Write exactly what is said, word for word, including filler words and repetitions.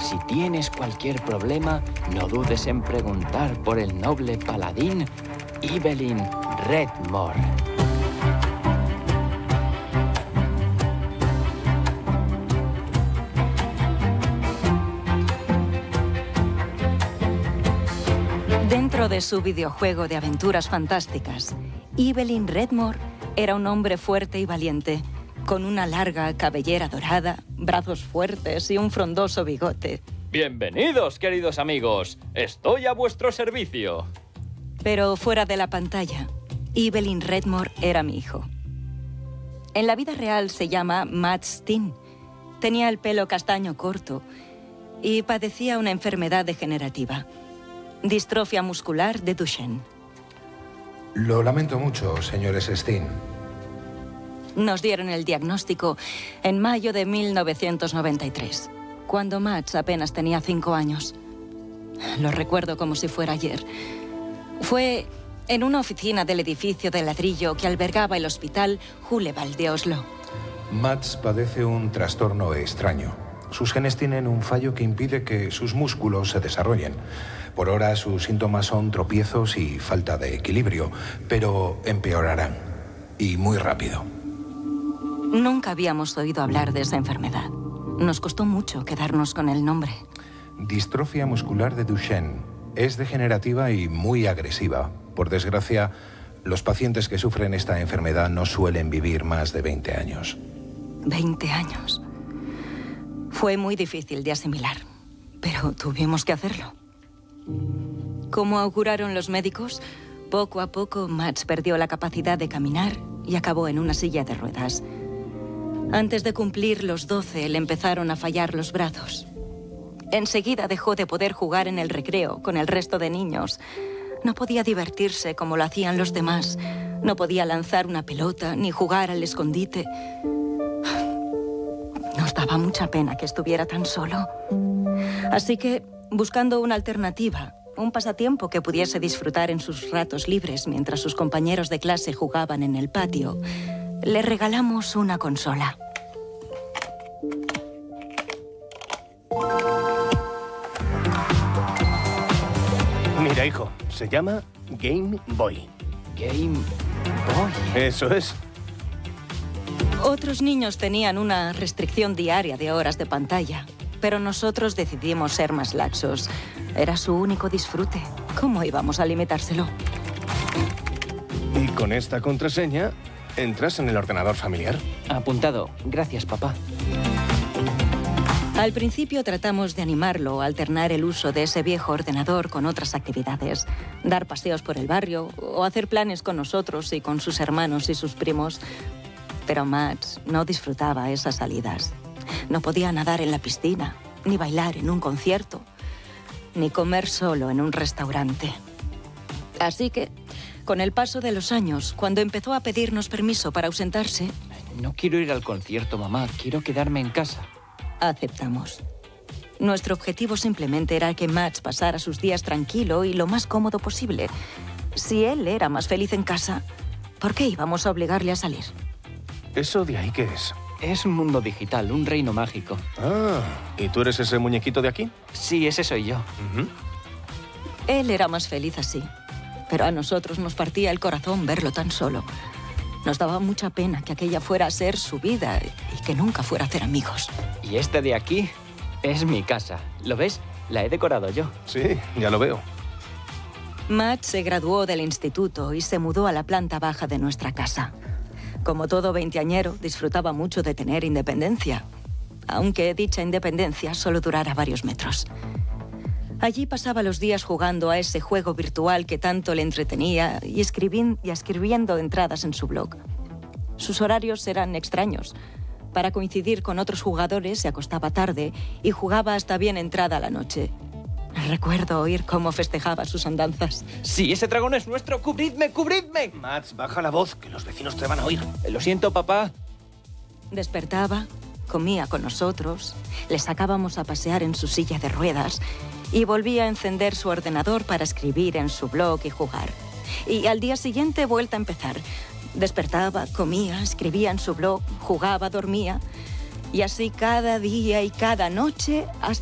Si tienes cualquier problema, no dudes en preguntar por el noble paladín Evelyn Redmore. Dentro de su videojuego de aventuras fantásticas, Evelyn Redmore era un hombre fuerte y valiente, con una larga cabellera dorada, brazos fuertes y un frondoso bigote. Bienvenidos, queridos amigos. Estoy a vuestro servicio. Pero fuera de la pantalla, Evelyn Redmore era mi hijo. En la vida real se llama Matt Steen. Tenía el pelo castaño corto y padecía una enfermedad degenerativa. Distrofia muscular de Duchenne. Lo lamento mucho, señores Steen. Nos dieron el diagnóstico en mayo de mil novecientos noventa y tres, cuando Max apenas tenía cinco años. Lo recuerdo como si fuera ayer. Fue en una oficina del edificio de ladrillo que albergaba el hospital Huleval de Oslo. Mats padece un trastorno extraño. Sus genes tienen un fallo que impide que sus músculos se desarrollen. Por ahora sus síntomas son tropiezos y falta de equilibrio, pero empeorarán. Y muy rápido. Nunca habíamos oído hablar de esa enfermedad. Nos costó mucho quedarnos con el nombre. Distrofia muscular de Duchenne. Es degenerativa y muy agresiva. Por desgracia, los pacientes que sufren esta enfermedad no suelen vivir más de veinte años. veinte años. Fue muy difícil de asimilar, pero tuvimos que hacerlo. Como auguraron los médicos, poco a poco Max perdió la capacidad de caminar y acabó en una silla de ruedas. Antes de cumplir los doce, le empezaron a fallar los brazos. Enseguida dejó de poder jugar en el recreo con el resto de niños. No podía divertirse como lo hacían los demás. No podía lanzar una pelota ni jugar al escondite. Nos daba mucha pena que estuviera tan solo. Así que, buscando una alternativa, un pasatiempo que pudiese disfrutar en sus ratos libres mientras sus compañeros de clase jugaban en el patio, le regalamos una consola. Mira, hijo, se llama Game Boy. Game Boy. Eso es. Otros niños tenían una restricción diaria de horas de pantalla, pero nosotros decidimos ser más laxos. Era su único disfrute. ¿Cómo íbamos a limitárselo? Y con esta contraseña, entras en el ordenador familiar. Apuntado. Gracias, papá. Al principio tratamos de animarlo a alternar el uso de ese viejo ordenador con otras actividades, dar paseos por el barrio o hacer planes con nosotros y con sus hermanos y sus primos. Pero Max no disfrutaba esas salidas. No podía nadar en la piscina, ni bailar en un concierto, ni comer solo en un restaurante. Así que, con el paso de los años, cuando empezó a pedirnos permiso para ausentarse... No quiero ir al concierto, mamá. Quiero quedarme en casa. Aceptamos. Nuestro objetivo simplemente era que Max pasara sus días tranquilo y lo más cómodo posible. Si él era más feliz en casa, ¿por qué íbamos a obligarle a salir? ¿Eso de ahí qué es? Es un mundo digital, un reino mágico. Ah, ¿y tú eres ese muñequito de aquí? Sí, ese soy yo. Uh-huh. Él era más feliz así, pero a nosotros nos partía el corazón verlo tan solo. Nos daba mucha pena que aquella fuera a ser su vida y que nunca fuera a hacer amigos. Y este de aquí es mi casa. ¿Lo ves? La he decorado yo. Sí, ya lo veo. Matt se graduó del instituto y se mudó a la planta baja de nuestra casa. Como todo veinteañero, disfrutaba mucho de tener independencia, aunque dicha independencia solo durara varios metros. Allí pasaba los días jugando a ese juego virtual que tanto le entretenía y, escribin- y escribiendo entradas en su blog. Sus horarios eran extraños. Para coincidir con otros jugadores se acostaba tarde y jugaba hasta bien entrada la noche. Recuerdo oír cómo festejaba sus andanzas. ¡Sí, ese dragón es nuestro! ¡Cubridme, cubridme! Max, baja la voz, que los vecinos te van a oír. Lo siento, papá. Despertaba, comía con nosotros, le sacábamos a pasear en su silla de ruedas y volvía a encender su ordenador para escribir en su blog y jugar. Y al día siguiente, vuelta a empezar. Despertaba, comía, escribía en su blog, jugaba, dormía. Y así cada día y cada noche hasta